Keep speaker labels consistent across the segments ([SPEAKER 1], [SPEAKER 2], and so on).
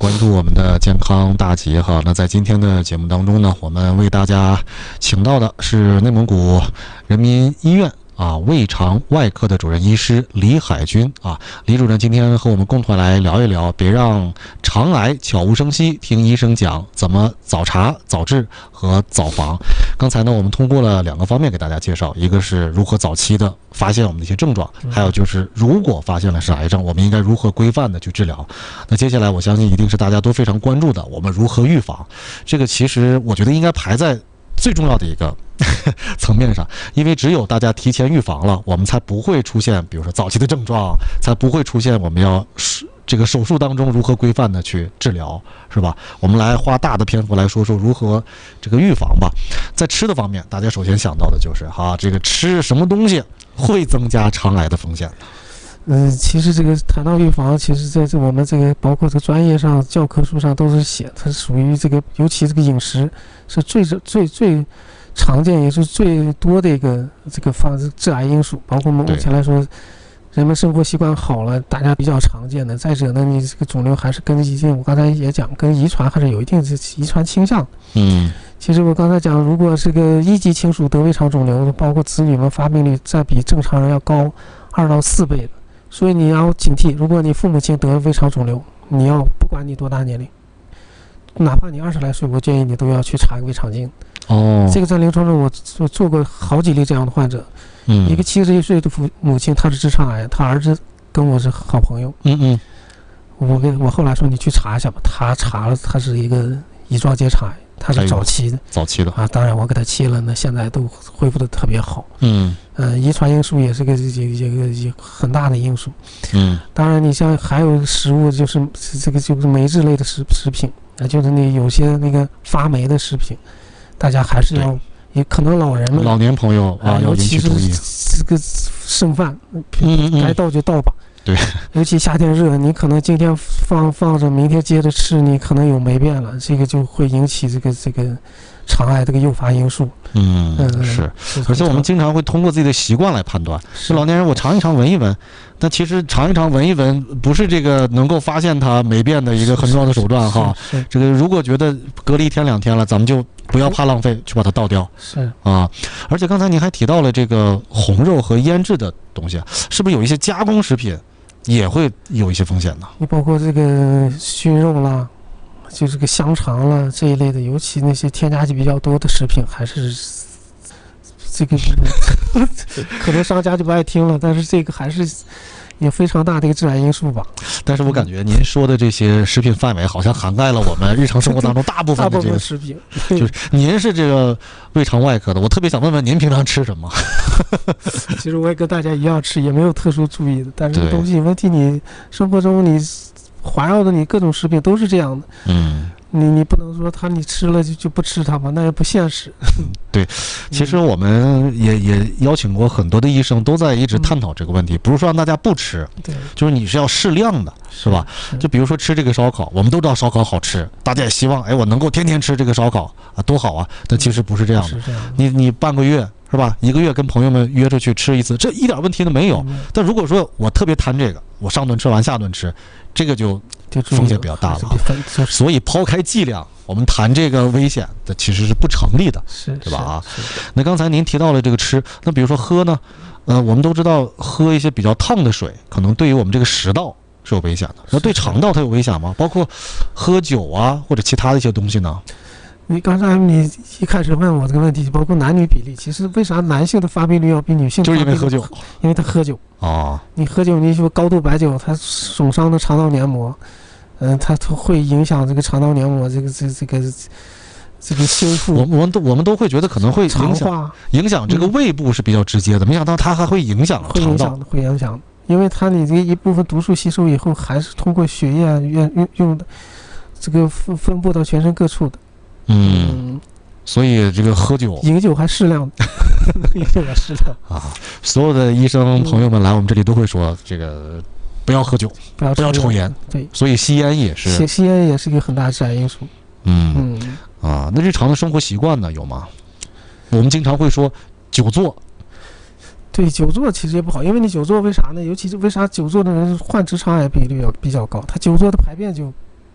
[SPEAKER 1] 关注我们的健康大计哈。那在今天的节目当中呢，我们为大家请到的是内蒙古人民医院胃肠外科的主任医师李海军李主任今天和我们共同来聊一聊，别让肠癌悄无声息，听医生讲怎么早查、早治和早防。刚才呢，我们通过了2个方面给大家介绍，一个是如何早期的发现我们的一些症状，还有就是如果发现了是癌症，我们应该如何规范的去治疗。那接下来我相信一定是大家都非常关注的，我们如何预防。这个其实我觉得应该排在最重要的一个层面上，因为只有大家提前预防了，我们才不会出现比如说早期的症状，才不会出现我们要这个手术当中如何规范的去治疗，是吧？我们来花大的篇幅来说说如何这个预防吧。在吃的方面，大家首先想到的就是这个吃什么东西会增加肠癌的风险。
[SPEAKER 2] 其实这个谈到预防，其实在我们这个包括这个专业上教科书上都是写，它属于这个，尤其这个饮食是最常见也是最多的一个这个致癌因素。包括目前来说，人们生活习惯好了，大家比较常见的。再者呢，你这个肿瘤还是跟我刚才也讲，跟遗传还是有一定的遗传倾向。其实我刚才讲，如果这个1级亲属得胃肠肿瘤，包括子女们发病率在比正常人要高2到4倍的。所以你要警惕，如果你父母亲得胃肠肿瘤，你要不管你多大年龄，哪怕你20来岁，我建议你都要去查个胃肠镜。这个在临床上我做过好几例这样的患者。一个71岁的母亲，她是直肠癌，她儿子跟我是好朋友。我后来说你去查一下吧，他查了，他是一个乙状结肠癌，他是早期的当然我给他切了呢，现在都恢复的特别好。遗传因素也是一个很大的因素。当然你像还有食物，就是酶制类的食品，就是你有些那个发霉的食品，大家还是要，也可能老人们、
[SPEAKER 1] 老年朋友要引起注意。
[SPEAKER 2] 尤其是这个剩饭，该倒就倒吧。
[SPEAKER 1] 对，
[SPEAKER 2] 尤其夏天热，你可能今天放着，明天接着吃，你可能有霉变了，这个就会引起这个肠癌这个诱发因素。
[SPEAKER 1] 是，而且我们经常会通过自己的习惯来判断，是老年人我尝一尝闻一闻，但其实尝一尝闻一闻不是这个能够发现它霉变的一个很重要的手段哈。这个如果觉得隔了1天2天了，咱们就不要怕浪费，去把它倒掉。而且刚才您还提到了这个红肉和腌制的东西，是不是有一些加工食品也会有一些风险呢？
[SPEAKER 2] 你包括这个熏肉啦，就这个香肠啦这一类的，尤其那些添加剂比较多的食品，还是这个可能商家就不爱听了，但是这个还是也非常大的一个致癌因素吧。
[SPEAKER 1] 但是我感觉您说的这些食品范围好像涵盖了我们日常生活当中大部分的这个
[SPEAKER 2] 食品。
[SPEAKER 1] 就是您是这个胃肠外科的，我特别想问问您平常吃什么？
[SPEAKER 2] 其实我也跟大家一样吃，也没有特殊注意的，但是东西问题你生活中你环绕的你各种食品都是这样的。你不能说你吃了就不吃它吧，那也不现实。
[SPEAKER 1] 对，其实我们也邀请过很多的医生，都在一直探讨这个问题，不是说让大家不吃，就是你是要适量的，是吧？就比如说吃这个烧烤，我们都知道烧烤好吃，大家也希望我能够天天吃这个烧烤多好啊！但其实不是这样的，你半个月是吧？1个月跟朋友们约着去吃一次，这一点问题都没有。但如果说我特别贪这个，我上顿吃完下顿吃，这个就风险比较大了。所以抛开剂量，我们谈这个危险的其实是不成立的，对吧？那刚才您提到了这个吃，那比如说喝呢？我们都知道喝一些比较烫的水，可能对于我们这个食道是有危险的。那对肠道它有危险吗？包括喝酒或者其他的一些东西呢？
[SPEAKER 2] 刚才你一开始问我这个问题，包括男女比例，其实为啥男性的发病率要比女性发病率
[SPEAKER 1] 就是因为喝酒，
[SPEAKER 2] 因为他喝酒你喝酒，你说高度白酒，它损伤的肠道黏膜，它会影响这个肠道黏膜这个修复。
[SPEAKER 1] 我们都会觉得可能会影响这个胃部是比较直接的，没想到它还会影响肠道，
[SPEAKER 2] 会影响，因为它你这一部分毒素吸收以后，还是通过血液用的这个分布到全身各处的。
[SPEAKER 1] 所以这个喝酒，
[SPEAKER 2] 饮酒还适量饮酒还适量
[SPEAKER 1] 所有的医生朋友们来我们这里都会说，这个不要喝酒，不要抽烟。
[SPEAKER 2] 对，
[SPEAKER 1] 所以吸烟也是
[SPEAKER 2] 一个很大的致癌因素。
[SPEAKER 1] 那日常的生活习惯呢有吗？我们经常会说久坐。
[SPEAKER 2] 对，久坐其实也不好，因为你久坐为啥呢？尤其是为啥久坐的人患直肠癌比率比较高？他久坐的排便就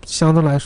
[SPEAKER 2] 相对来说